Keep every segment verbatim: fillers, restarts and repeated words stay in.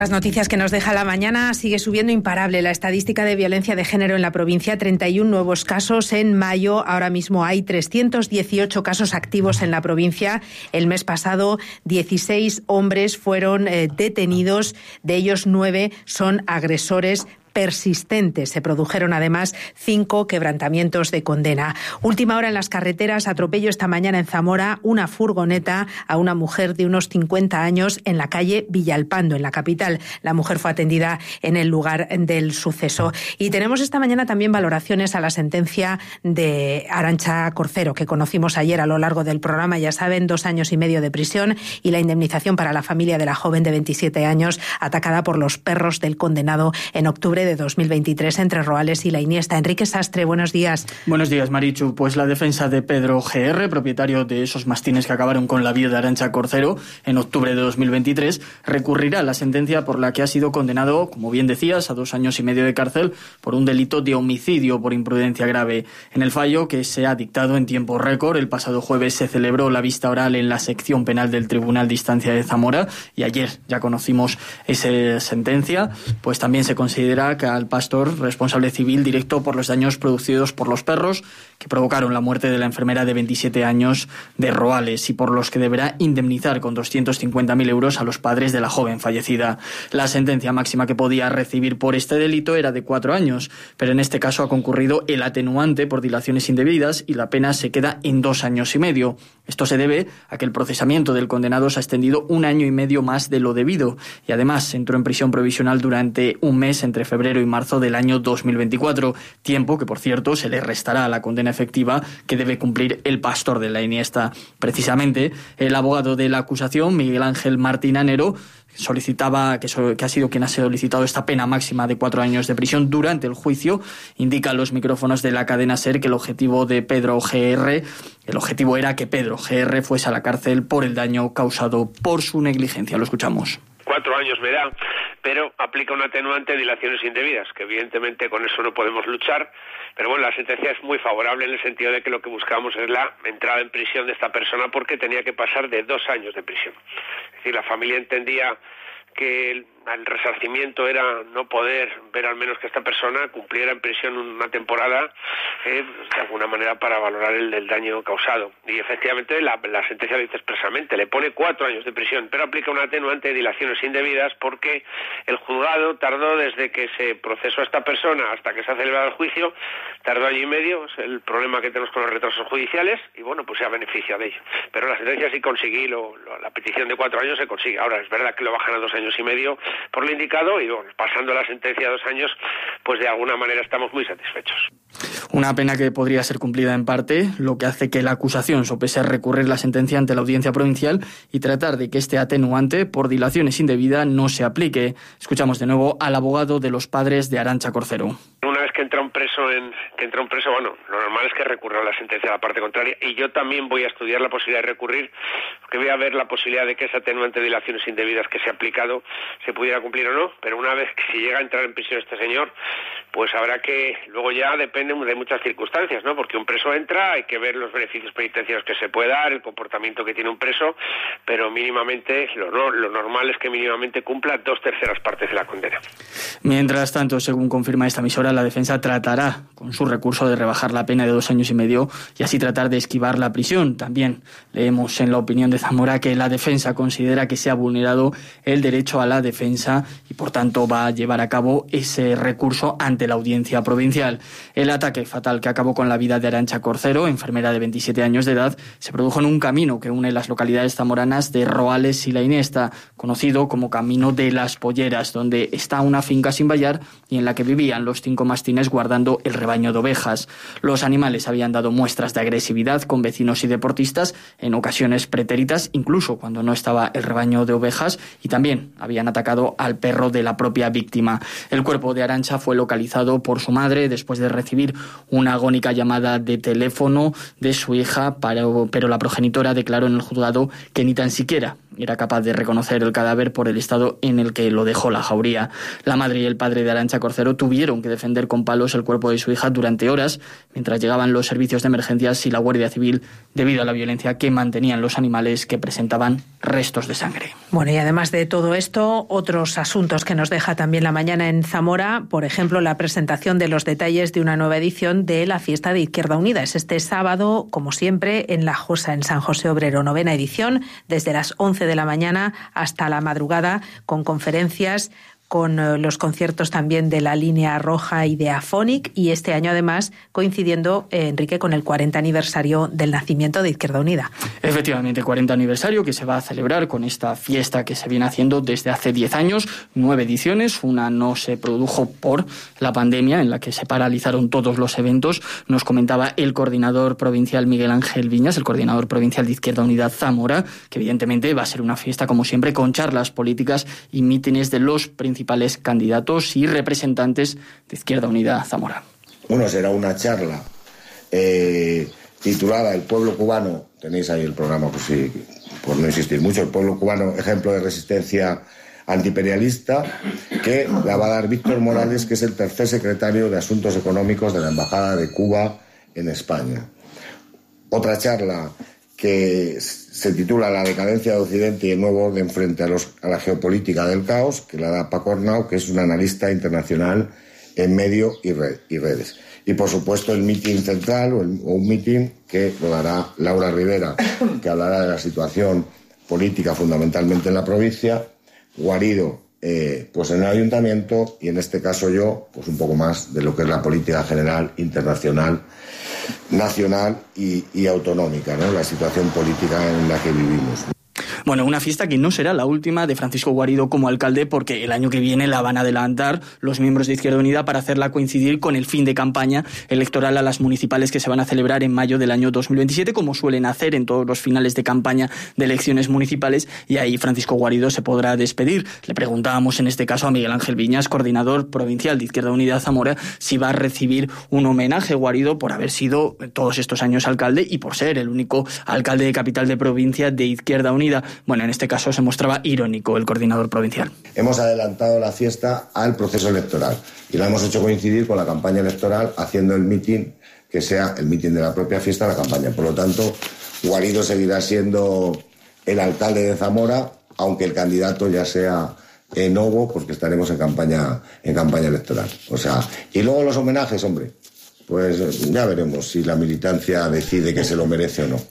Las noticias que nos deja la mañana. Sigue subiendo imparable la estadística de violencia de género en la provincia. treinta y uno nuevos casos en mayo. Ahora mismo hay trescientos dieciocho casos activos en la provincia. El mes pasado, dieciséis hombres fueron eh, detenidos. De ellos, nueve son agresores persistentes. Se produjeron además cinco quebrantamientos de condena. Última hora en las carreteras, atropello esta mañana en Zamora, una furgoneta a una mujer de unos cincuenta años en la calle Villalpando, en la capital. La mujer fue atendida en el lugar del suceso. Y tenemos esta mañana también valoraciones a la sentencia de Arantxa Corcero, que conocimos ayer a lo largo del programa. Ya saben, dos años y medio de prisión y la indemnización para la familia de la joven de veintisiete años atacada por los perros del condenado en octubre de dos mil veintitrés entre Roales y La Iniesta. Enrique Sastre, buenos días. Buenos días, Marichu. Pues la defensa de Pedro G R, propietario de esos mastines que acabaron con la vida de Arantxa Corcero en octubre de dos mil veintitrés, recurrirá a la sentencia por la que ha sido condenado, como bien decías, a dos años y medio de cárcel por un delito de homicidio por imprudencia grave. En el fallo, que se ha dictado en tiempo récord, el pasado jueves se celebró la vista oral en la sección penal del Tribunal de Instancia de Zamora y ayer ya conocimos esa sentencia. Pues también se considera que al pastor responsable civil directo por los daños producidos por los perros que provocaron la muerte de la enfermera de veintisiete años de Roales y por los que deberá indemnizar con doscientos cincuenta mil euros a los padres de la joven fallecida. La sentencia máxima que podía recibir por este delito era de cuatro años, pero en este caso ha concurrido el atenuante por dilaciones indebidas y la pena se queda en dos años y medio. Esto se debe a que el procesamiento del condenado se ha extendido un año y medio más de lo debido y además entró en prisión provisional durante un mes entre febrero y marzo del año dos mil veinticuatro, tiempo que, por cierto, se le restará a la condena efectiva que debe cumplir el pastor de La Iniesta. Precisamente, el abogado de la acusación, Miguel Ángel Martín Anero, solicitaba, que, so, que ha sido quien ha solicitado esta pena máxima de cuatro años de prisión durante el juicio, indica a los micrófonos de la cadena SER que el objetivo de Pedro G R, el objetivo era que Pedro G R fuese a la cárcel por el daño causado por su negligencia. Lo escuchamos. Cuatro años me da, pero aplica un atenuante de dilaciones indebidas, que evidentemente con eso no podemos luchar, pero bueno, la sentencia es muy favorable en el sentido de que lo que buscamos es la entrada en prisión de esta persona porque tenía que pasar de dos años de prisión. Es decir, la familia entendía que el, el resarcimiento era no poder ver al menos que esta persona cumpliera en prisión una temporada eh, de alguna manera para valorar el, el daño causado. Y efectivamente la, la sentencia lo dice expresamente, le pone cuatro años de prisión, pero aplica un atenuante de dilaciones indebidas porque el juzgado tardó desde que se procesó a esta persona hasta que se ha celebrado el juicio, tardó año y medio, es el problema que tenemos con los retrasos judiciales y bueno, pues se ha beneficiado de ello. Pero la sentencia sí conseguí, lo, lo, la petición de cuatro años se consigue. Ahora es verdad que lo bajan a dos años y medio por lo indicado y bueno, pasando la sentencia a dos años, pues de alguna manera estamos muy satisfechos. Una pena que podría ser cumplida en parte, lo que hace que la acusación sopese recurrir la sentencia ante la audiencia provincial y tratar de que este atenuante por dilaciones indebidas no se aplique. Escuchamos de nuevo al abogado de los padres de Arantxa Corcero. Una vez que entra un preso en que entra un preso, bueno, lo normal es que recurra a la sentencia de la parte contraria y yo también voy a estudiar la posibilidad de recurrir, porque voy a ver la posibilidad de que ese atenuante de dilaciones indebidas que se ha aplicado se pudiera cumplir o no, pero una vez que si llega a entrar en prisión este señor, pues habrá que, luego ya depende de muchas circunstancias, ¿no? Porque un preso entra, hay que ver los beneficios penitenciarios que se puede dar, el comportamiento que tiene un preso, pero mínimamente, lo, no, lo normal es que mínimamente cumpla dos terceras partes de la condena. Mientras tanto, según confirma esta emisora, la defensa tratará con su recurso de rebajar la pena de dos años y medio y así tratar de esquivar la prisión. También leemos en la opinión de Zamora que la defensa considera que se ha vulnerado el derecho a la defensa y por tanto va a llevar a cabo ese recurso ante la audiencia provincial. El ataque fatal que acabó con la vida de Arantxa Corcero, enfermera de veintisiete años de edad, se produjo en un camino que une las localidades zamoranas de Roales y La Iniesta, conocido como Camino de las Polleras, donde está una finca sin vallar y en la que vivían los cinco mastines guardando el rebaño de ovejas. Los animales habían dado muestras de agresividad con vecinos y deportistas, en ocasiones pretéritas, incluso cuando no estaba el rebaño de ovejas, y también habían atacado al perro de la propia víctima. El cuerpo de Arantxa fue localizado por su madre después de recibir una agónica llamada de teléfono de su hija, pero, pero la progenitora declaró en el juzgado que ni tan siquiera era capaz de reconocer el cadáver por el estado en el que lo dejó la jauría. La madre y el padre de Arantxa Corcero tuvieron que defender con palos el cuerpo de su hija durante horas, mientras llegaban los servicios de emergencias y la Guardia Civil, debido a la violencia que mantenían los animales que presentaban restos de sangre. Bueno, y además de todo esto, otros asuntos que nos deja también la mañana en Zamora, por ejemplo, la presentación de los detalles de una nueva edición de la fiesta de Izquierda Unida. Es este sábado, como siempre, en La Josa, en San José Obrero, novena edición, desde las once de la mañana hasta la madrugada, con conferencias, con los conciertos también de la Línea Roja y de Afonic, y este año además coincidiendo, eh, Enrique, con el cuarenta aniversario del nacimiento de Izquierda Unida. Efectivamente, cuarenta aniversario que se va a celebrar con esta fiesta que se viene haciendo desde hace diez años, nueve ediciones, una no se produjo por la pandemia en la que se paralizaron todos los eventos. Nos comentaba el coordinador provincial Miguel Ángel Viñas, el coordinador provincial de Izquierda Unida Zamora, que evidentemente va a ser una fiesta como siempre con charlas políticas y mítines de los principales principales candidatos y representantes de Izquierda Unida Zamora. Uno será una charla eh, titulada El pueblo cubano, tenéis ahí el programa por, si, por no insistir mucho, El pueblo cubano, ejemplo de resistencia antiimperialista, que la va a dar Víctor Morales, que es el tercer secretario de Asuntos Económicos de la Embajada de Cuba en España. Otra charla que se titula La decadencia de Occidente y el nuevo orden frente a, los, a la geopolítica del caos, que la da Paco Arnau, que es un analista internacional en medio y, red, y redes. Y por supuesto el mitin central, o, el, o un mitin que lo dará Laura Rivera, que hablará de la situación política fundamentalmente en la provincia, Guarido eh, pues en el ayuntamiento, y en este caso yo pues un poco más de lo que es la política general, internacional, nacional y, y autonómica, ¿no? La situación política en la que vivimos. Bueno, una fiesta que no será la última de Francisco Guarido como alcalde, porque el año que viene la van a adelantar los miembros de Izquierda Unida para hacerla coincidir con el fin de campaña electoral a las municipales que se van a celebrar en mayo del año dos mil veintisiete, como suelen hacer en todos los finales de campaña de elecciones municipales, y ahí Francisco Guarido se podrá despedir. Le preguntábamos en este caso a Miguel Ángel Viñas, coordinador provincial de Izquierda Unida Zamora, si va a recibir un homenaje Guarido por haber sido todos estos años alcalde y por ser el único alcalde de capital de provincia de Izquierda Unida. Bueno, en este caso se mostraba irónico el coordinador provincial. Hemos adelantado la fiesta al proceso electoral y la hemos hecho coincidir con la campaña electoral, haciendo el mitin que sea el mitin de la propia fiesta de la campaña. Por lo tanto, Guarido seguirá siendo el alcalde de Zamora, aunque el candidato ya sea en Novo, porque estaremos en campaña, en campaña electoral. O sea, y luego los homenajes, hombre, pues ya veremos si la militancia decide que se lo merece o no.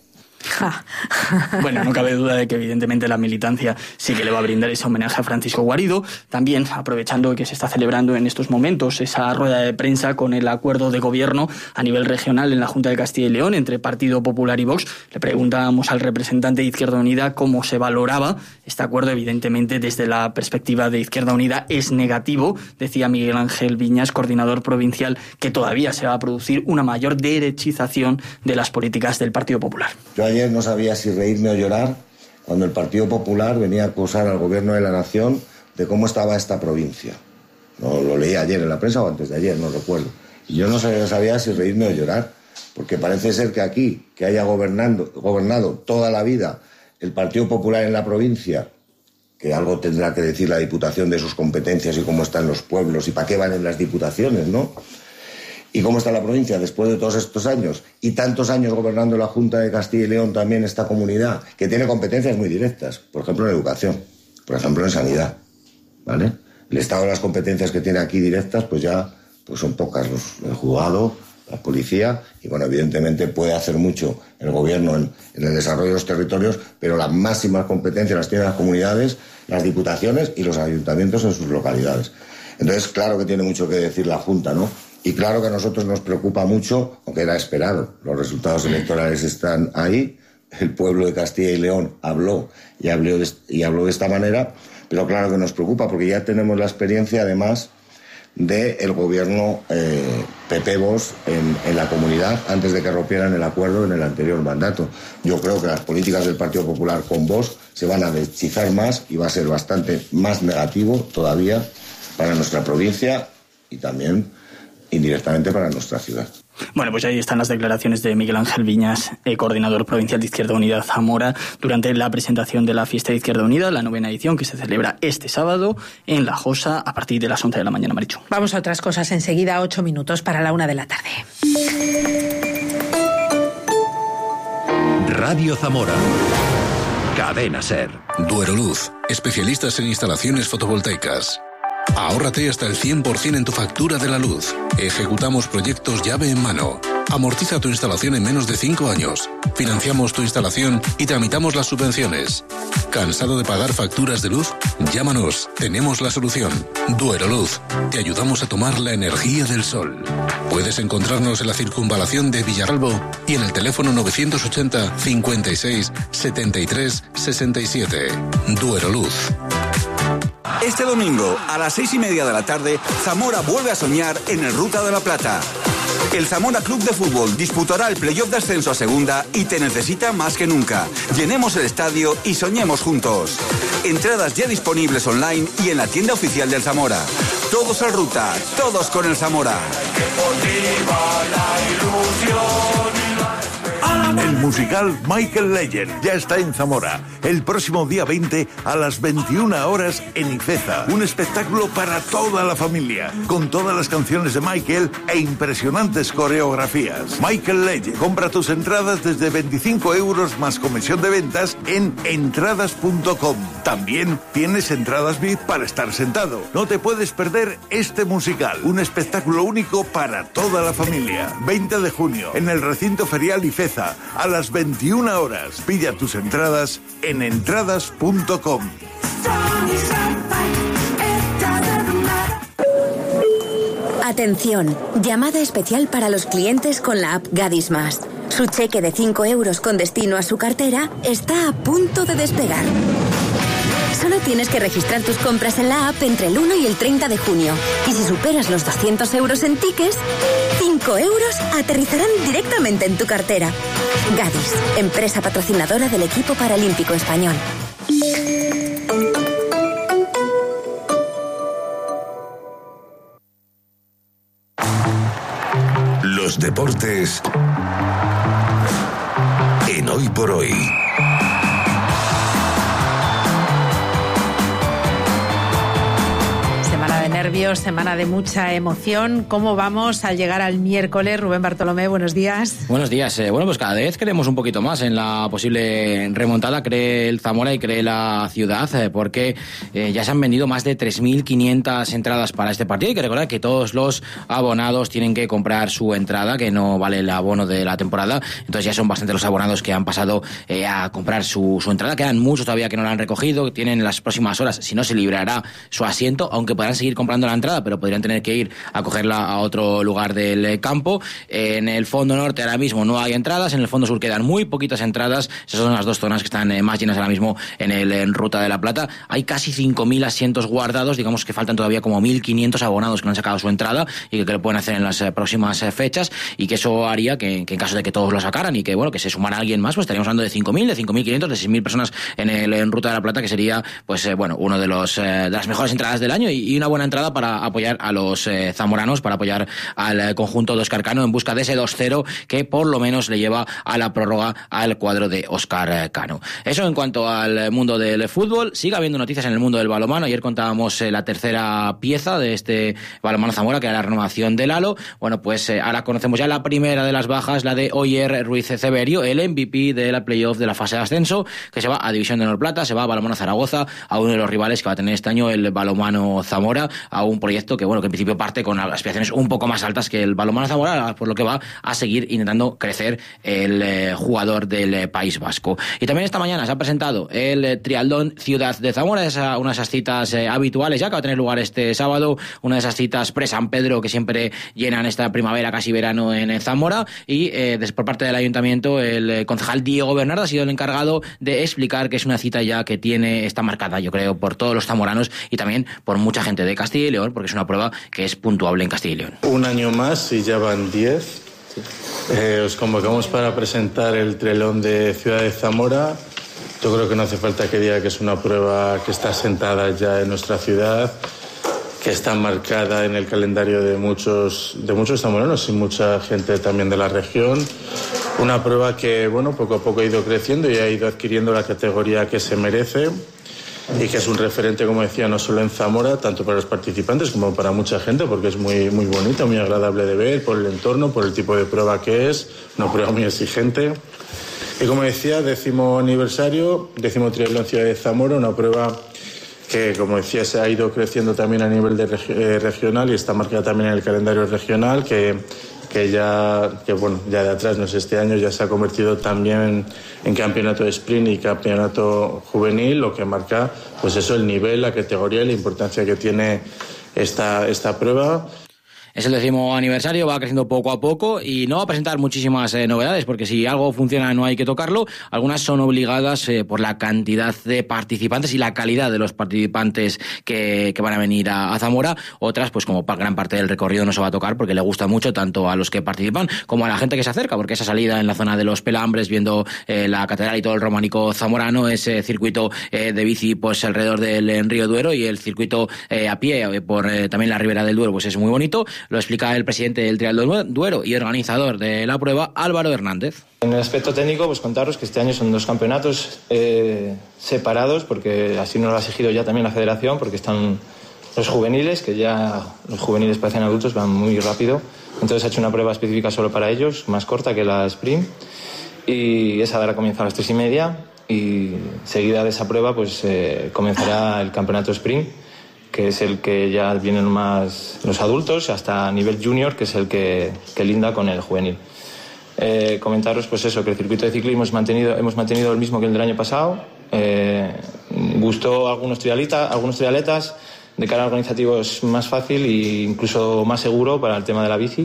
Bueno, no cabe duda de que evidentemente la militancia sí que le va a brindar ese homenaje a Francisco Guarido. También, aprovechando que se está celebrando en estos momentos esa rueda de prensa con el acuerdo de gobierno a nivel regional en la Junta de Castilla y León entre Partido Popular y Vox, le preguntábamos al representante de Izquierda Unida cómo se valoraba este acuerdo. Evidentemente, desde la perspectiva de Izquierda Unida es negativo. Decía Miguel Ángel Viñas, coordinador provincial, que todavía se va a producir una mayor derechización de las políticas del Partido Popular. Yo ayer no sabía si reírme o llorar cuando el Partido Popular venía a acusar al Gobierno de la Nación de cómo estaba esta provincia. No, lo leí ayer en la prensa o antes de ayer, no recuerdo. Y yo no sabía, sabía si reírme o llorar, porque parece ser que aquí, que haya gobernando, gobernado toda la vida el Partido Popular en la provincia, que algo tendrá que decir la Diputación de sus competencias y cómo están los pueblos y para qué valen las diputaciones, ¿no? Y cómo está la provincia después de todos estos años y tantos años gobernando la Junta de Castilla y León también esta comunidad, que tiene competencias muy directas, por ejemplo en educación, por ejemplo en sanidad, ¿vale? El estado de las competencias que tiene aquí directas, pues ya pues son pocas, los, el juzgado, la policía, y bueno, evidentemente puede hacer mucho el gobierno en, en el desarrollo de los territorios, pero las máximas competencias las tienen las comunidades, las diputaciones y los ayuntamientos en sus localidades. Entonces, claro que tiene mucho que decir la Junta, ¿no? Y claro que a nosotros nos preocupa mucho, aunque era esperado. Los resultados electorales están ahí. El pueblo de Castilla y León habló y habló de, y habló de esta manera, pero claro que nos preocupa porque ya tenemos la experiencia, además, del gobierno eh, P P-Vox en, en la comunidad antes de que rompieran el acuerdo en el anterior mandato. Yo creo que las políticas del Partido Popular con Vox se van a deschizar más y va a ser bastante más negativo todavía para nuestra provincia y también indirectamente para nuestra ciudad. Bueno, pues ahí están las declaraciones de Miguel Ángel Viñas, eh, coordinador provincial de Izquierda Unida Zamora, durante la presentación de la fiesta de Izquierda Unida, la novena edición que se celebra este sábado en La Josa a partir de las once de la mañana, Marichu. Vamos a otras cosas enseguida, ocho minutos para la una de la tarde. Radio Zamora. Cadena Ser. Dueroluz, especialistas en instalaciones fotovoltaicas. Ahórrate hasta el cien por ciento en tu factura de la luz. Ejecutamos proyectos llave en mano. Amortiza tu instalación en menos de cinco años. Financiamos tu instalación y tramitamos las subvenciones. ¿Cansado de pagar facturas de luz? Llámanos, tenemos la solución. Dueroluz, te ayudamos a tomar la energía del sol. Puedes encontrarnos en la circunvalación de Villarralbo y en el teléfono novecientos ochenta, cincuenta y seis, setenta y tres, sesenta y siete. Dueroluz. Este domingo, a las seis y media de la tarde, Zamora vuelve a soñar en el Ruta de la Plata. El Zamora Club de Fútbol disputará el playoff de ascenso a segunda y te necesita más que nunca. Llenemos el estadio y soñemos juntos. Entradas ya disponibles online y en la tienda oficial del Zamora. Todos al Ruta, todos con el Zamora. El musical Michael Legend ya está en Zamora. El próximo día veinte a las veintiuna horas en Ifeza. Un espectáculo para toda la familia, con todas las canciones de Michael e impresionantes coreografías. Michael Legend. Compra tus entradas desde veinticinco euros más comisión de ventas en entradas punto com. También tienes entradas V I P para estar sentado. No te puedes perder este musical. Un espectáculo único para toda la familia. veinte de junio en el recinto ferial Ifeza. A las veintiuna horas. Pilla tus entradas en entradas punto com. Atención, llamada especial para los clientes con la app Gadis Más. Su cheque de cinco euros con destino a su cartera está a punto de despegar. Solo tienes que registrar tus compras en la app entre el uno y el treinta de junio. Y si superas los doscientos euros en tickets, cinco euros aterrizarán directamente en tu cartera. Gadis, empresa patrocinadora del equipo paralímpico español. Los deportes en Hoy por Hoy. Nervios, semana de mucha emoción. ¿Cómo vamos al llegar al miércoles? Rubén Bartolomé, buenos días. Buenos días. Eh, bueno, pues cada vez creemos un poquito más en la posible remontada, cree el Zamora y cree la ciudad, eh, porque eh, ya se han vendido más de tres mil quinientas entradas para este partido. Hay que recordar que todos los abonados tienen que comprar su entrada, que no vale el abono de la temporada. Entonces ya son bastante los abonados que han pasado eh, a comprar su, su entrada. Quedan muchos todavía que no la han recogido, tienen las próximas horas, si no se librará su asiento, aunque podrán seguir comprando la entrada, pero podrían tener que ir a cogerla a otro lugar del campo. En el fondo norte ahora mismo no hay entradas, en el fondo sur quedan muy poquitas entradas. Esas son las dos zonas que están más llenas ahora mismo en el en Ruta de la Plata. Hay casi cinco mil asientos guardados, digamos que faltan todavía como mil quinientos abonados que no han sacado su entrada y que, que lo pueden hacer en las próximas fechas, y que eso haría que, que en caso de que todos lo sacaran y que bueno que se sumara alguien más, pues estaríamos hablando de cinco mil, de cinco mil quinientos, de seis mil personas en el en Ruta de la Plata, que sería pues eh, bueno uno de los eh, de las mejores entradas del año y, y una buena entrada para apoyar a los eh, zamoranos, para apoyar al eh, conjunto de Óscar Cano en busca de ese dos cero que por lo menos le lleva a la prórroga al cuadro de Óscar Cano. Eso en cuanto al mundo del fútbol. Sigue habiendo noticias en el mundo del balonmano. Ayer contábamos eh, la tercera pieza de este balonmano Zamora, que era la renovación del Halo. Bueno, pues eh, ahora conocemos ya la primera de las bajas, la de Oyer Ruiz Ceberio, el M V P de la playoff de la fase de ascenso, que se va a División de Honor Plata, se va a Balonmano Zaragoza, a uno de los rivales que va a tener este año el balonmano Zamora, a un proyecto que bueno que en principio parte con aspiraciones un poco más altas que el balonmano Zamora, por lo que va a seguir intentando crecer el eh, jugador del eh, País Vasco. Y también esta mañana se ha presentado el eh, Triatlón Ciudad de Zamora, esa, una de esas citas eh, habituales ya que va a tener lugar este sábado, una de esas citas pre-San Pedro que siempre llenan esta primavera, casi verano en, en Zamora, y eh, por parte del ayuntamiento el eh, concejal Diego Bernardo ha sido el encargado de explicar que es una cita ya que tiene, está marcada yo creo por todos los zamoranos y también por mucha gente de Castilla y León, porque es una prueba que es puntuable en Castilla y León. Un año más y ya van diez. Eh, os convocamos para presentar el Triatlón de Ciudad de Zamora. Yo creo que no hace falta que diga que es una prueba que está asentada ya en nuestra ciudad, que está marcada en el calendario de muchos, de muchos zamoranos y mucha gente también de la región. Una prueba que, bueno, poco a poco ha ido creciendo y ha ido adquiriendo la categoría que se merece y que es un referente, como decía, no solo en Zamora, tanto para los participantes como para mucha gente, porque es muy, muy bonita, muy agradable de ver, por el entorno, por el tipo de prueba que es, una prueba muy exigente. Y como decía, décimo aniversario, décimo triatlón Ciudad de Zamora, una prueba que, como decía, se ha ido creciendo también a nivel de regi- eh, regional y está marcada también en el calendario regional, que, que ya, que bueno, ya de atrás, no sé, este año ya se ha convertido también en, en campeonato de sprint y campeonato juvenil, lo que marca, pues eso, el nivel, la categoría y la importancia que tiene esta, esta prueba. Es el décimo aniversario, va creciendo poco a poco y no va a presentar muchísimas eh, novedades, porque si algo funciona no hay que tocarlo. Algunas son obligadas eh, por la cantidad de participantes y la calidad de los participantes que, que van a venir a, a Zamora. Otras, pues como gran parte del recorrido no se va a tocar porque le gusta mucho tanto a los que participan como a la gente que se acerca, porque esa salida en la zona de los Pelambres, viendo eh, la catedral y todo el románico zamorano, ese circuito eh, de bici pues alrededor del Río Duero y el circuito eh, a pie eh, por eh, también la ribera del Duero, pues es muy bonito. Lo explica el presidente del Triatlón Duero y organizador de la prueba, Álvaro Hernández. En el aspecto técnico, pues contaros que este año son dos campeonatos eh, separados, porque así nos lo ha exigido ya también la federación, porque están los juveniles, que ya los juveniles parecen adultos, van muy rápido. Entonces ha hecho una prueba específica solo para ellos, más corta que la sprint, y esa dará comienzo a las tres y media, y seguida de esa prueba pues eh, comenzará el campeonato sprint, que es el que ya vienen más los adultos, hasta nivel junior, que es el que, que linda con el juvenil. Eh, comentaros pues eso, que el circuito de ciclismo hemos mantenido, hemos mantenido el mismo que el del año pasado. Eh, gustó a algunos triatletas, algunos triatletas, de cara al organizativo es más fácil e incluso más seguro para el tema de la bici.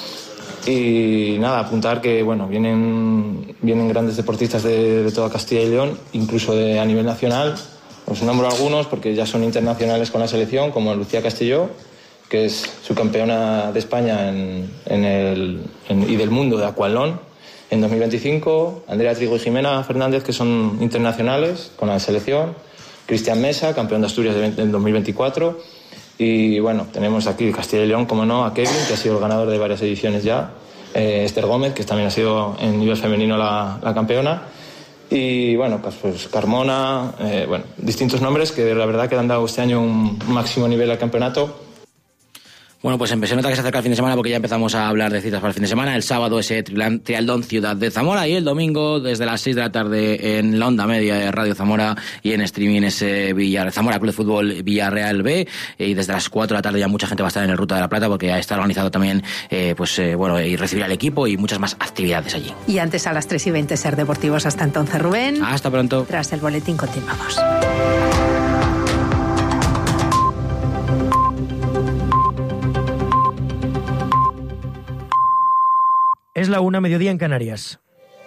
Y nada, apuntar que bueno, vienen, vienen grandes deportistas de, de toda Castilla y León, incluso de, a nivel nacional. Os nombro algunos porque ya son internacionales con la selección, como Lucía Castelló, que es subcampeona de España en, en el, en, y del mundo de aquatlón en dos mil veinticinco, Andrea Trigo y Jimena Fernández, que son internacionales con la selección, Cristian Mesa, campeón de Asturias en dos mil veinticuatro, y bueno, tenemos aquí Castilla y León, como no, a Kevin, que ha sido el ganador de varias ediciones ya, eh, Esther Gómez, que también ha sido en nivel femenino la, la campeona, y bueno, pues Carmona, eh, bueno, distintos nombres que la verdad que han dado este año un máximo nivel al campeonato. Bueno, pues se nota que se acerca el fin de semana porque ya empezamos a hablar de citas para el fin de semana. El sábado ese Triatlón Ciudad de Zamora y el domingo desde las seis de la tarde en la onda media de Radio Zamora y en streaming ese Villarreal, Zamora Club de Fútbol Villarreal B, y desde las cuatro de la tarde ya mucha gente va a estar en el Ruta de la Plata porque ya está organizado también eh, pues eh, bueno, y recibir al equipo y muchas más actividades allí. Y antes a las tres y veinte Ser Deportivos. Hasta entonces, Rubén. Hasta pronto. Tras el boletín continuamos. Es la una, mediodía en Canarias.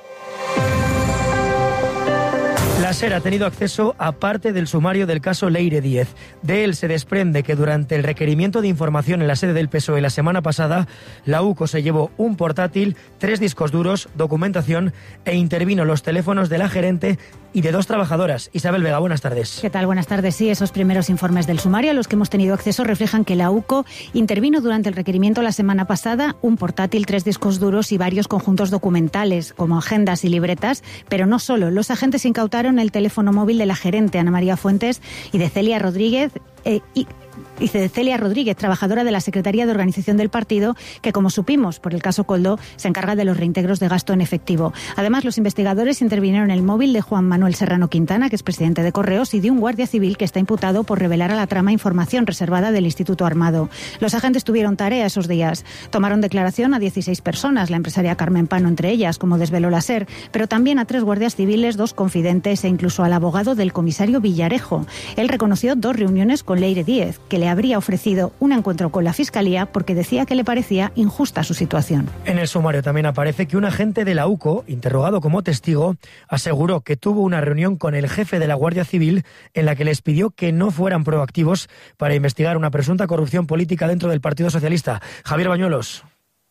La SER ha tenido acceso a parte del sumario del caso Leire Díez. De él se desprende que durante el requerimiento de información en la sede del P S O E la semana pasada, la UCO se llevó un portátil, tres discos duros, documentación e intervino los teléfonos de la gerente y de dos trabajadoras. Isabel Vega, buenas tardes. ¿Qué tal? Buenas tardes. Sí, esos primeros informes del sumario a los que hemos tenido acceso reflejan que la UCO intervino durante el requerimiento la semana pasada un portátil, tres discos duros y varios conjuntos documentales, como agendas y libretas, pero no solo. Los agentes incautaron el teléfono móvil de la gerente, Ana María Fuentes, y de Celia Rodríguez, eh, y Dice de Celia Rodríguez, trabajadora de la Secretaría de Organización del partido, que, como supimos por el caso Coldo, se encarga de los reintegros de gasto en efectivo. Además, los investigadores intervinieron en el móvil de Juan Manuel Serrano Quintana, que es presidente de Correos, y de un guardia civil que está imputado por revelar a la trama información reservada del Instituto Armado. Los agentes tuvieron tarea esos días. Tomaron declaración a dieciséis personas, la empresaria Carmen Pano entre ellas, como desveló la SER, pero también a tres guardias civiles, dos confidentes e incluso al abogado del comisario Villarejo. Él reconoció dos reuniones con Leire Díez, que le habría ofrecido un encuentro con la Fiscalía porque decía que le parecía injusta su situación. En el sumario también aparece que un agente de la UCO, interrogado como testigo, aseguró que tuvo una reunión con el jefe de la Guardia Civil en la que les pidió que no fueran proactivos para investigar una presunta corrupción política dentro del Partido Socialista. Javier Bañuelos.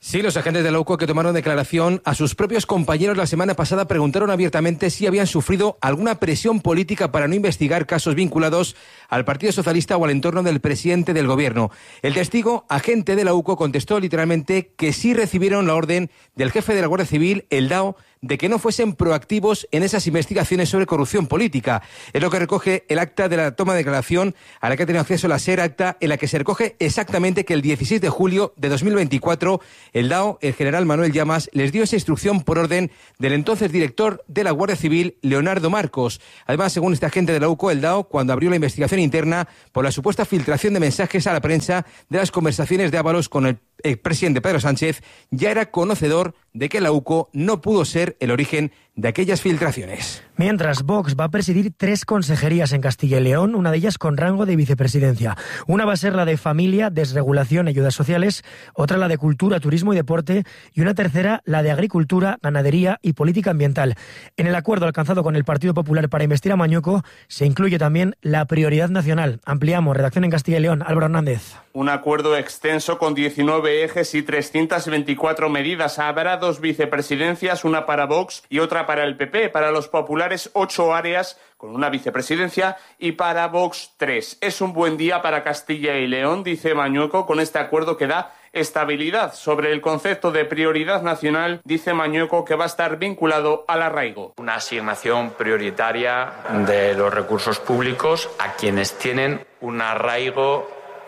Sí, los agentes de la U C O que tomaron declaración a sus propios compañeros la semana pasada preguntaron abiertamente si habían sufrido alguna presión política para no investigar casos vinculados al Partido Socialista o al entorno del presidente del gobierno. El testigo, agente de la U C O, contestó literalmente que sí recibieron la orden del jefe de la Guardia Civil, el D A O, de que no fuesen proactivos en esas investigaciones sobre corrupción política. Es lo que recoge el acta de la toma de declaración a la que ha tenido acceso la SER, acta en la que se recoge exactamente que el dieciséis de julio de dos mil veinticuatro el D A O, el general Manuel Llamas, les dio esa instrucción por orden del entonces director de la Guardia Civil, Leonardo Marcos. Además, según este agente de la U C O, el D A O, cuando abrió la investigación interna por la supuesta filtración de mensajes a la prensa de las conversaciones de Ábalos con el el presidente Pedro Sánchez, ya era conocedor de que la U C O no pudo ser el origen de aquellas filtraciones. Mientras, Vox va a presidir tres consejerías en Castilla y León, una de ellas con rango de vicepresidencia. Una va a ser la de Familia, Desregulación y Ayudas Sociales, otra la de Cultura, Turismo y Deporte y una tercera la de Agricultura, Ganadería y Política Ambiental. En el acuerdo alcanzado con el Partido Popular para investir a Mañueco se incluye también la prioridad nacional. Ampliamos, redacción en Castilla y León, Álvaro Hernández. Un acuerdo extenso con diecinueve ejes y trescientas veinticuatro medidas. Habrá dos vicepresidencias, una para Vox y otra para el P P. Para los populares, ocho áreas con una vicepresidencia y para Vox, tres. Es un buen día para Castilla y León, dice Mañueco, con este acuerdo que da estabilidad. Sobre el concepto de prioridad nacional, dice Mañueco que va a estar vinculado al arraigo. Una asignación prioritaria de los recursos públicos a quienes tienen un arraigo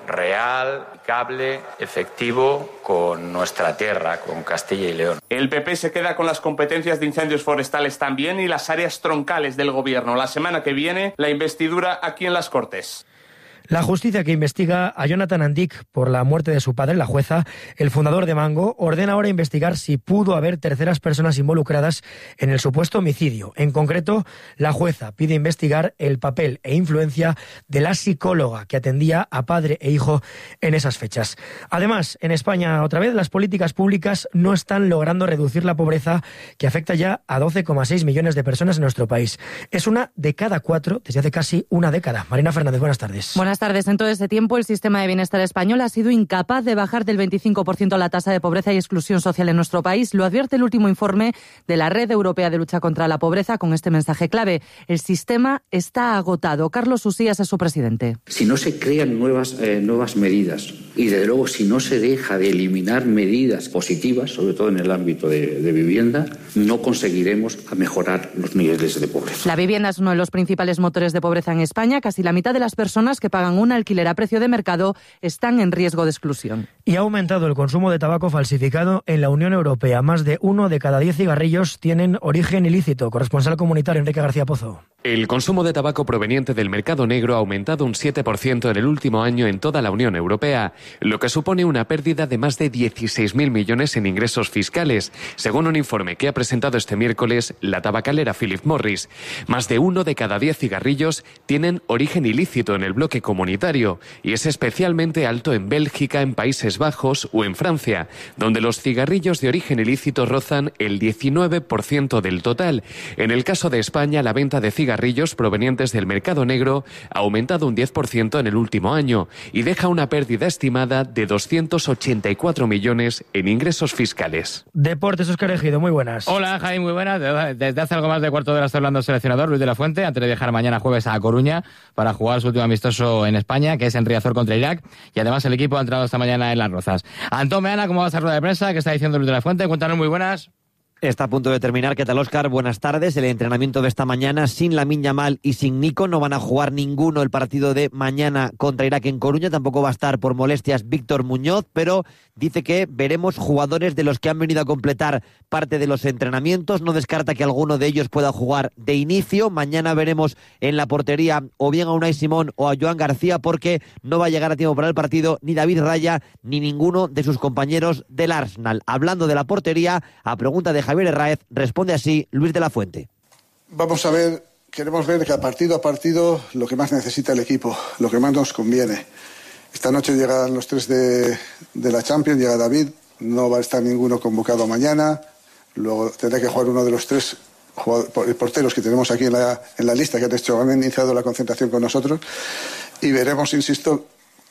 real, cable, efectivo con nuestra tierra, con Castilla y León. El P P se queda con las competencias de incendios forestales también y las áreas troncales del gobierno. La semana que viene, la investidura aquí en las Cortes. La justicia que investiga a Jonathan Andic por la muerte de su padre, la jueza, el fundador de Mango, ordena ahora investigar si pudo haber terceras personas involucradas en el supuesto homicidio. En concreto, la jueza pide investigar el papel e influencia de la psicóloga que atendía a padre e hijo en esas fechas. Además, en España, otra vez, las políticas públicas no están logrando reducir la pobreza que afecta ya a doce coma seis millones de personas en nuestro país. Es una de cada cuatro desde hace casi una década. Marina Fernández, buenas tardes. Buenas tardes. En todo ese tiempo, el sistema de bienestar español ha sido incapaz de bajar del veinticinco por ciento la tasa de pobreza y exclusión social en nuestro país. Lo advierte el último informe de la Red Europea de Lucha contra la Pobreza con este mensaje clave. El sistema está agotado. Carlos Usías es su presidente. Si no se crean nuevas, eh, nuevas medidas y, desde luego, si no se deja de eliminar medidas positivas, sobre todo en el ámbito de, de vivienda, no conseguiremos mejorar los niveles de pobreza. La vivienda es uno de los principales motores de pobreza en España. Casi la mitad de las personas que pagan un alquiler a precio de mercado están en riesgo de exclusión. Y ha aumentado el consumo de tabaco falsificado en la Unión Europea. Más de uno de cada diez cigarrillos tienen origen ilícito. Corresponsal comunitario Enrique García Pozo. El consumo de tabaco proveniente del mercado negro ha aumentado un siete por ciento en el último año en toda la Unión Europea, lo que supone una pérdida de más de dieciséis mil millones en ingresos fiscales, según un informe que ha presentado este miércoles la tabacalera Philip Morris. Más de uno de cada diez cigarrillos tienen origen ilícito en el bloque comunitario y es especialmente alto en Bélgica, en Países Bajos o en Francia, donde los cigarrillos de origen ilícito rozan el diecinueve por ciento del total. En el caso de España, la venta de cigarrillos cigarrillos provenientes del mercado negro ha aumentado un diez por ciento en el último año y deja una pérdida estimada de doscientos ochenta y cuatro millones en ingresos fiscales. Deportes, Óscar Ejido, muy buenas. Hola, Jaime, muy buenas. Desde hace algo más de cuarto de hora está hablando el seleccionador Luis de la Fuente, antes de viajar mañana jueves a Coruña para jugar su último amistoso en España, que es en Riazor contra Irak, y además el equipo ha entrado esta mañana en Las Rozas. Antón Meana, ¿cómo va esa rueda de prensa? ¿Qué está diciendo Luis de la Fuente? Cuéntanos, muy buenas. Está a punto de terminar. ¿Qué tal, Óscar? Buenas tardes. El entrenamiento de esta mañana sin Lamine Yamal y sin Nico. No van a jugar ninguno el partido de mañana contra Irak en Coruña. Tampoco va a estar por molestias Víctor Muñoz, pero dice que veremos jugadores de los que han venido a completar parte de los entrenamientos. No descarta que alguno de ellos pueda jugar de inicio. Mañana veremos en la portería o bien a Unai Simón o a Joan García, porque no va a llegar a tiempo para el partido ni David Raya ni ninguno de sus compañeros del Arsenal. Hablando de la portería, a pregunta de Javier Herráez, responde así Luis de la Fuente. Vamos a ver, queremos ver cada partido a partido lo que más necesita el equipo, lo que más nos conviene. Esta noche llegan los tres de, de la Champions, llega David, no va a estar ninguno convocado mañana, luego tendrá que jugar uno de los tres porteros que tenemos aquí en la, en la lista, que han, hecho, han iniciado la concentración con nosotros, y veremos, insisto,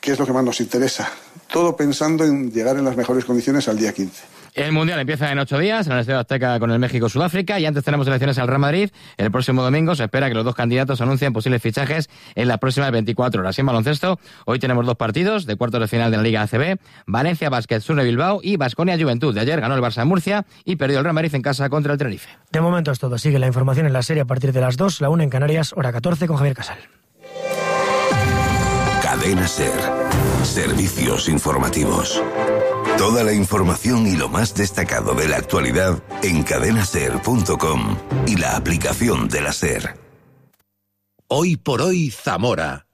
que es lo que más nos interesa. Todo pensando en llegar en las mejores condiciones al día quince. El Mundial empieza en ocho días en el Estadio Azteca con el México-Sudáfrica y antes tenemos elecciones al Real Madrid. El próximo domingo se espera que los dos candidatos anuncien posibles fichajes en las próximas veinticuatro horas. Y en baloncesto, hoy tenemos dos partidos de cuartos de final de la Liga A C B. Valencia Basket Surne Bilbao y Baskonia Juventud. De ayer ganó el Barça en Murcia y perdió el Real Madrid en casa contra el Tenerife. De momento es todo. Sigue la información en la serie a partir de las dos, la una en Canarias, hora catorce con Javier Casal. Cadena SER. Servicios informativos. Toda la información y lo más destacado de la actualidad en cadena ser punto com y la aplicación de la SER. Hoy por hoy, Zamora.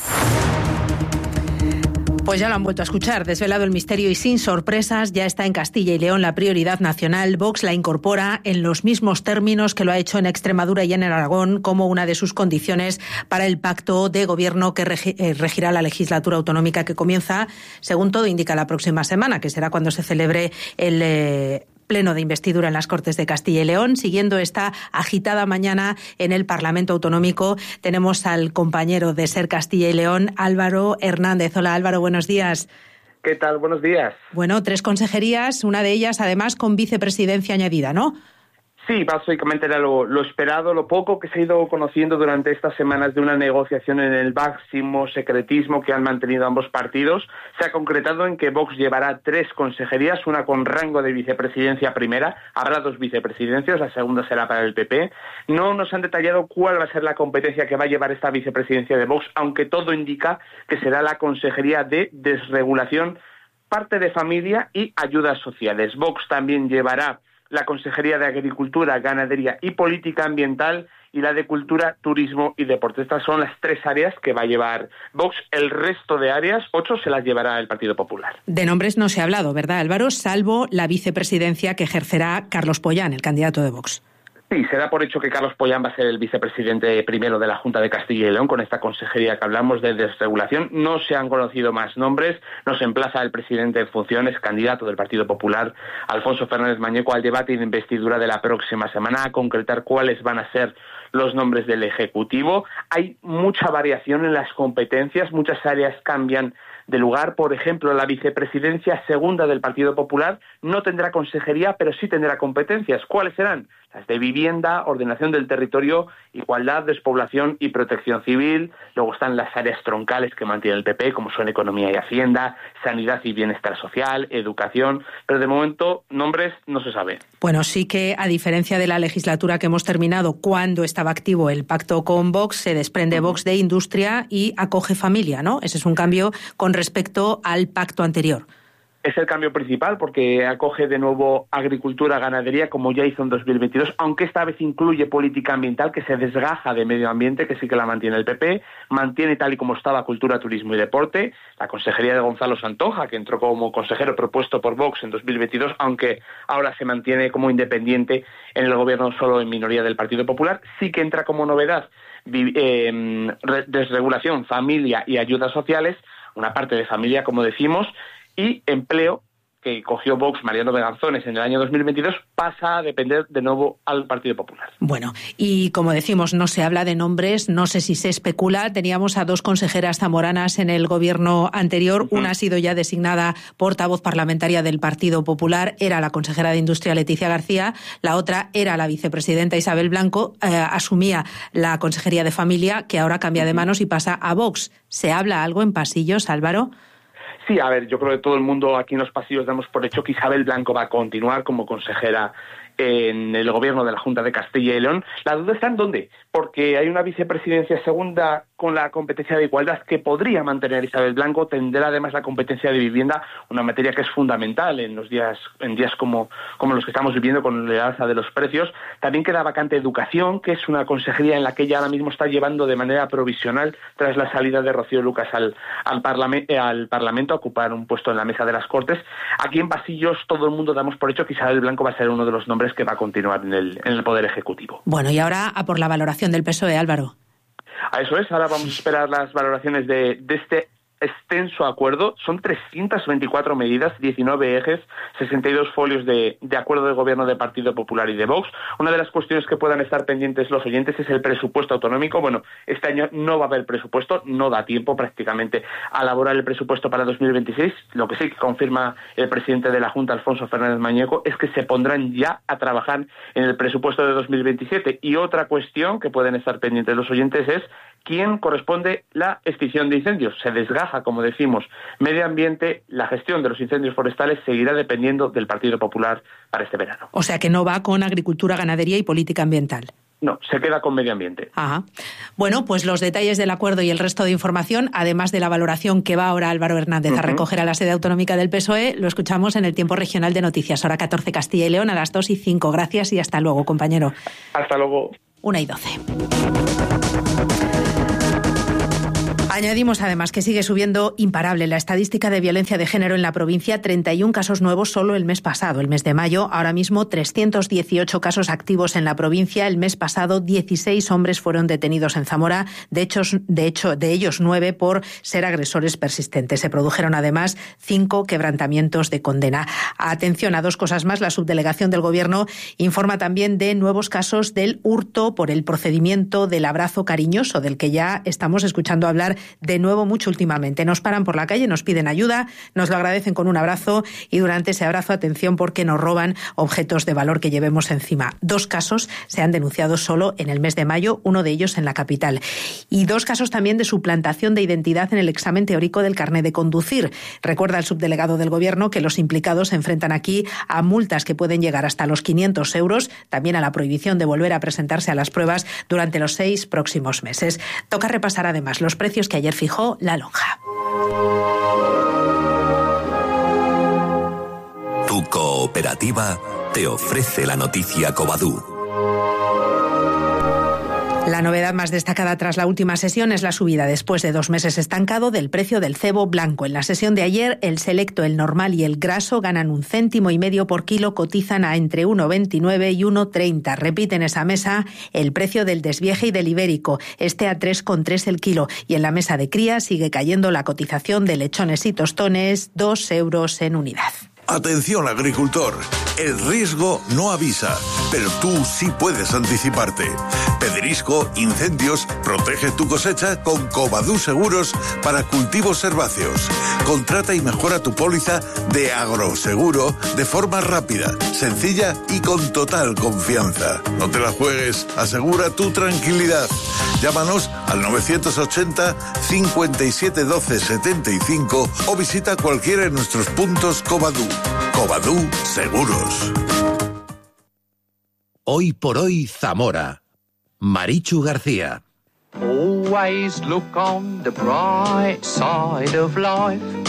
Pues ya lo han vuelto a escuchar. Desvelado el misterio y sin sorpresas, ya está en Castilla y León la prioridad nacional. Vox la incorpora en los mismos términos que lo ha hecho en Extremadura y en Aragón como una de sus condiciones para el pacto de gobierno que regirá la legislatura autonómica que comienza, según todo indica, la próxima semana, que será cuando se celebre el Eh, pleno de investidura en las Cortes de Castilla y León. Siguiendo esta agitada mañana en el Parlamento Autonómico, tenemos al compañero de SER Castilla y León, Álvaro Hernández. Hola Álvaro, buenos días. ¿Qué tal? Buenos días. Bueno, tres consejerías, una de ellas además con vicepresidencia añadida, ¿no? Sí, básicamente era lo, lo esperado, lo poco que se ha ido conociendo durante estas semanas de una negociación en el máximo secretismo que han mantenido ambos partidos. Se ha concretado en que Vox llevará tres consejerías, una con rango de vicepresidencia primera, habrá dos vicepresidencias, la segunda será para el P P. No nos han detallado cuál va a ser la competencia que va a llevar esta vicepresidencia de Vox, aunque todo indica que será la consejería de desregulación, parte de familia y ayudas sociales. Vox también llevará la Consejería de Agricultura, Ganadería y Política Ambiental y la de Cultura, Turismo y Deporte. Estas son las tres áreas que va a llevar Vox. El resto de áreas, ocho, se las llevará el Partido Popular. De nombres no se ha hablado, ¿verdad, Álvaro? Salvo la vicepresidencia que ejercerá Carlos Pollán, el candidato de Vox. Sí, se da por hecho que Carlos Pollán va a ser el vicepresidente primero de la Junta de Castilla y León con esta consejería que hablamos de desregulación. No se han conocido más nombres. Nos emplaza el presidente en funciones, candidato del Partido Popular, Alfonso Fernández Mañeco, al debate de investidura de la próxima semana, a concretar cuáles van a ser los nombres del Ejecutivo. Hay mucha variación en las competencias, muchas áreas cambian de lugar. Por ejemplo, la vicepresidencia segunda del Partido Popular no tendrá consejería, pero sí tendrá competencias. ¿Cuáles serán? Las de vivienda, ordenación del territorio, igualdad, despoblación y protección civil. Luego están las áreas troncales que mantiene el P P, como son economía y hacienda, sanidad y bienestar social, educación. Pero de momento, nombres no se sabe. Bueno, sí que a diferencia de la legislatura que hemos terminado, cuando estaba activo el pacto con Vox, se desprende Vox de industria y acoge familia, ¿no? Ese es un cambio con respecto al pacto anterior. Es el cambio principal porque acoge de nuevo agricultura, ganadería, como ya hizo en dos mil veintidós, aunque esta vez incluye política ambiental, que se desgaja de medio ambiente, que sí que la mantiene el P P, mantiene tal y como estaba cultura, turismo y deporte, la consejería de Gonzalo Santonja, que entró como consejero propuesto por Vox en dos mil veintidós, aunque ahora se mantiene como independiente en el gobierno solo en minoría del Partido Popular. Sí que entra como novedad eh, desregulación, familia y ayudas sociales, una parte de familia, como decimos, y empleo, que cogió Vox, Mariano Beganzones, en el año dos mil veintidós, pasa a depender de nuevo al Partido Popular. Bueno, y como decimos, no se habla de nombres, no sé si se especula. Teníamos a dos consejeras zamoranas en el gobierno anterior. Uh-huh. Una ha sido ya designada portavoz parlamentaria del Partido Popular, era la consejera de Industria Leticia García. La otra era la vicepresidenta Isabel Blanco, eh, asumía la consejería de Familia, que ahora cambia de manos y pasa a Vox. ¿Se habla algo en pasillos, Álvaro? Sí, a ver, yo creo que todo el mundo aquí en los pasillos damos por hecho que Isabel Blanco va a continuar como consejera en el gobierno de la Junta de Castilla y León. La duda está en dónde, porque hay una vicepresidencia segunda con la competencia de igualdad que podría mantener Isabel Blanco, tendrá además la competencia de vivienda, una materia que es fundamental en los días en días como, como los que estamos viviendo con la alza de los precios. También queda vacante educación, que es una consejería en la que ella ahora mismo está llevando de manera provisional tras la salida de Rocío Lucas al, al, parlament, eh, al Parlamento a ocupar un puesto en la mesa de las Cortes. Aquí en pasillos todo el mundo damos por hecho que Isabel Blanco va a ser uno de los nombres que va a continuar en el, en el Poder Ejecutivo. Bueno, y ahora a por la valoración del P S O E, Álvaro. A eso es, ahora vamos a esperar las valoraciones de, de este extenso acuerdo, son trescientas veinticuatro medidas, diecinueve ejes, sesenta y dos folios de, de acuerdo de gobierno de Partido Popular y de Vox. Una de las cuestiones que puedan estar pendientes los oyentes es el presupuesto autonómico. Bueno, este año no va a haber presupuesto, no da tiempo prácticamente a elaborar el presupuesto para dos mil veintiséis. Lo que sí que confirma el presidente de la Junta, Alfonso Fernández Mañeco, es que se pondrán ya a trabajar en el presupuesto de dos mil veintisiete. Y otra cuestión que pueden estar pendientes los oyentes es quién corresponde la extinción de incendios. Se desgaja, como decimos, medio ambiente. La gestión de los incendios forestales seguirá dependiendo del Partido Popular para este verano. O sea que no va con agricultura, ganadería y política ambiental. No, se queda con medio ambiente. Ajá. Bueno, pues los detalles del acuerdo y el resto de información, además de la valoración que va ahora Álvaro Hernández uh-huh. a recoger a la sede autonómica del P S O E, lo escuchamos en el tiempo regional de noticias, hora catorce Castilla y León, a las dos y cinco. Gracias y hasta luego, compañero. Hasta luego. una y doce. Añadimos además que sigue subiendo imparable la estadística de violencia de género en la provincia, treinta y un casos nuevos solo el mes pasado, el mes de mayo. Ahora mismo trescientos dieciocho casos activos en la provincia. El mes pasado dieciséis hombres fueron detenidos en Zamora, de hecho, de hecho de ellos nueve por ser agresores persistentes. Se produjeron además cinco quebrantamientos de condena. Atención a dos cosas más. La subdelegación del Gobierno informa también de nuevos casos del hurto por el procedimiento del abrazo cariñoso, del que ya estamos escuchando hablar de nuevo mucho últimamente. Nos paran por la calle, nos piden ayuda, nos lo agradecen con un abrazo y durante ese abrazo, atención, porque nos roban objetos de valor que llevemos encima. Dos casos se han denunciado solo en el mes de mayo, uno de ellos en la capital. Y dos casos también de suplantación de identidad en el examen teórico del carné de conducir. Recuerda el subdelegado del Gobierno que los implicados se enfrentan aquí a multas que pueden llegar hasta los quinientos euros, también a la prohibición de volver a presentarse a las pruebas durante los seis próximos meses. Toca repasar además los precios que ayer fijó La Lonja. Tu cooperativa te ofrece la noticia Covadú. La novedad más destacada tras la última sesión es la subida, después de dos meses estancado, del precio del cebo blanco. En la sesión de ayer, el selecto, el normal y el graso ganan un céntimo y medio por kilo, cotizan a entre uno veintinueve y uno treinta. Repiten esa mesa el precio del desvieje y del ibérico, este a tres con tres el kilo. Y en la mesa de cría sigue cayendo la cotización de lechones y tostones, dos euros en unidad. Atención, agricultor, el riesgo no avisa, pero tú sí puedes anticiparte. Pedrisco, incendios, protege tu cosecha con Covadú Seguros para cultivos herbáceos. Contrata y mejora tu póliza de agroseguro de forma rápida, sencilla y con total confianza. No te la juegues, asegura tu tranquilidad. Llámanos al novecientos ochenta, cincuenta y siete doce, setenta y cinco o visita cualquiera de nuestros puntos Covadú. Covadú Seguros. Hoy por hoy Zamora. Marichu García. Always look on the bright side of life.